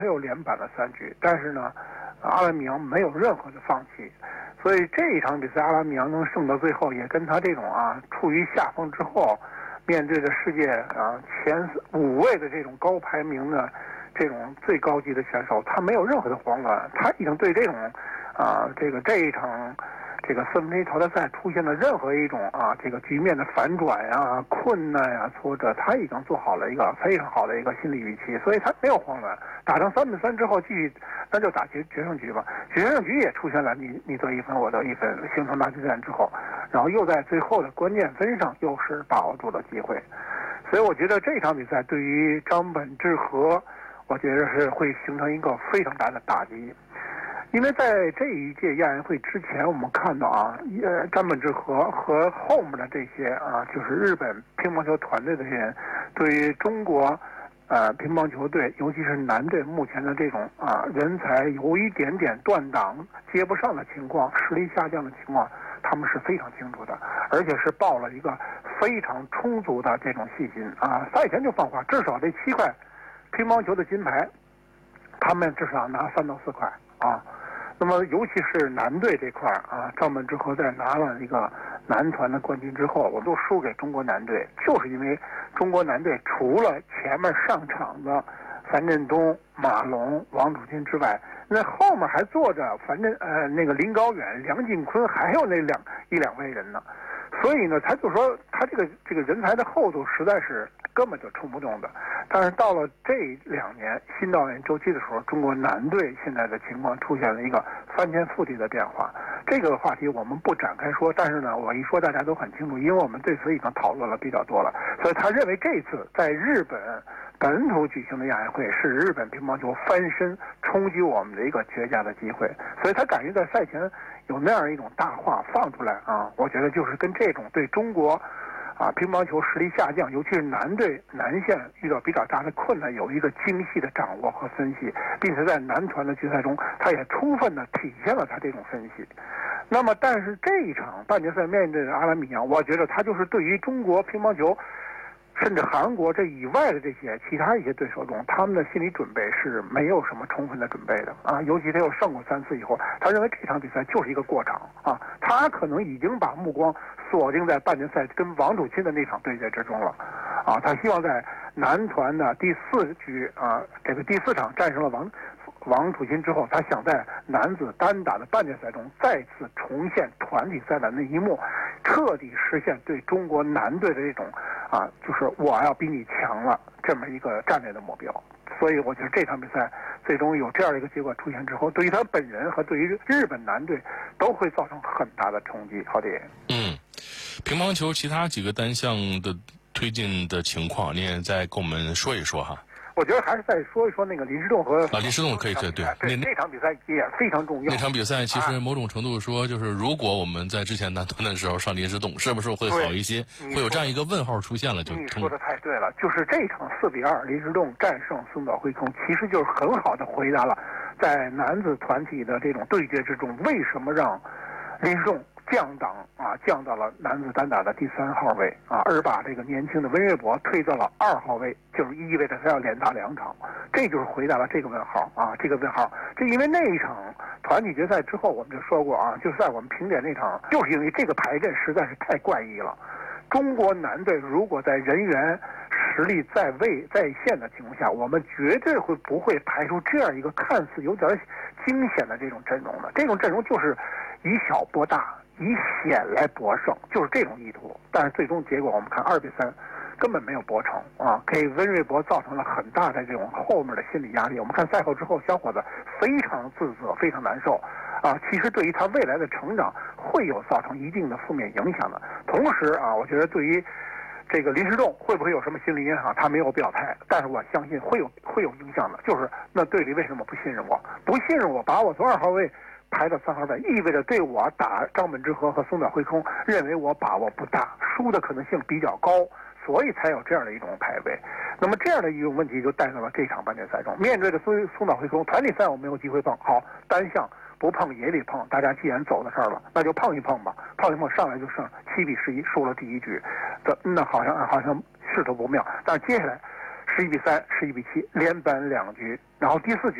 他又连扳了3局，但是呢，阿拉米扬没有任何的放弃，所以这一场比赛阿拉米扬能胜到最后，也跟他这种处于下风之后，面对着世界前5位的这种高排名的这种最高级的选手，他没有任何的慌乱，他已经对这种这一场这个4分之一淘汰赛出现了任何一种这个局面的反转困难挫折，他已经做好了一个非常好的一个心理预期，所以他没有慌乱。打成3比3之后，继续那就打决胜局吧。决胜局也出现了你得1分我得1分，形成大决战之后，然后又在最后的关键分上又是把握住了机会。所以我觉得这场比赛对于张本智和，我觉得是会形成一个非常大的打击。因为在这一届亚运会之前，我们看到张本智和和后面的这些就是日本乒乓球团队的人，对于中国乒乓球队，尤其是男队目前的这种人才有一点点断档、接不上的情况、实力下降的情况，他们是非常清楚的，而且是抱了一个非常充足的这种信心赛前就放话，至少这7块乒乓球的金牌，他们至少拿3到4块那么尤其是男队这块张本智和在拿了一个男团的冠军之后，我都输给中国男队，就是因为中国男队除了前面上场的樊振东、马龙、王楚钦之外，那后面还坐着那个林高远、梁靖昆，还有那一两位人呢。所以呢，他就说他这个人才的厚度实在是根本就冲不动的。但是到了这2年新奥运周期的时候，中国男队现在的情况出现了一个翻天覆地的变化。这个话题我们不展开说，但是呢，我一说大家都很清楚，因为我们对此已经讨论了比较多了。所以他认为这次在日本本土举行的亚运会是日本乒乓球翻身冲击我们的一个绝佳的机会，所以他敢于在赛前有那样一种大话放出来我觉得就是跟这种对中国乒乓球实力下降，尤其是男队男线遇到比较大的困难，有一个精细的掌握和分析，并且在男团的决赛中，他也充分的体现了他这种分析。那么，但是这一场半决赛面对的阿拉米扬，我觉得他就是对于中国乒乓球，甚至韩国这以外的这些其他一些对手中，他们的心理准备是没有什么充分的准备的尤其他又胜过3次以后，他认为这场比赛就是一个过场他可能已经把目光锁定在半决赛跟王楚钦的那场对决之中了他希望在男团的第4局这个第4场战胜了王楚钦之后，他想在男子单打的半决赛中再次重现团体赛的那一幕，彻底实现对中国男队的这种就是我要比你强了这么一个战略的目标。所以我觉得这场比赛最终有这样的一个结果出现之后，对于他本人和对于日本男队都会造成很大的冲击。好的。 乒乓球其他几个单项的推进的情况，你也再跟我们说一说哈。 我觉得还是再说一说那个林诗栋和林诗栋可以对那场比赛也非常重要。 那场比赛其实某种程度说，就是如果我们在之前男团的时候上林诗栋，是不是会好一些？会有这样一个问号出现了？就你说的太对了，就是这场4比2林诗栋战胜松岛惠空，其实就是很好的回答了在男子团体的这种对决之中，为什么让林诗栋降档降到了男子单打的第3号位而把这个年轻的温瑞博推到了2号位，就是意味着他要连打2场，这就是回答了这个问号这个问号。这因为那一场团体决赛之后，我们就说过就是在我们评点那场，就是因为这个排阵实在是太怪异了。中国男队如果在人员实力在线的情况下，我们绝对不会排出这样一个看似有点惊险的这种阵容的。这种阵容就是以小博大，以险来博胜，就是这种意图。但是最终结果我们看2比3，根本没有博成给温瑞博造成了很大的这种后面的心理压力。我们看赛后之后，小伙子非常自责，非常难受其实对于他未来的成长会有造成一定的负面影响的。同时我觉得对于这个林诗栋会不会有什么心理影响，他没有表态，但是我相信会有影响的。就是那队里为什么不信任我？不信任我，把我从2号位排到3号位，意味着对我打张本智和松岛惠空，认为我把握不大，输的可能性比较高，所以才有这样的一种排位。那么这样的一种问题就带到了这场半决赛中，面对着松岛惠空，团体赛我没有机会碰，好，单项不碰也得碰，大家既然走到这儿了，那就碰一碰吧，碰一碰上来就胜7比11，输了第1局，那好像势头不妙。但是接下来11比3、11比7连扳2局， 然后第4局